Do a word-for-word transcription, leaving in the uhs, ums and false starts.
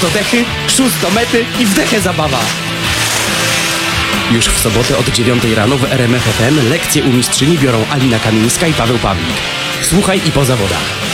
dechy, szus do mety i wdechę zabawa. Już w sobotę od dziewiątej rano w R M F F M lekcje u mistrzyni biorą Alina Kamińska i Paweł Pawlik. Słuchaj i po zawodach.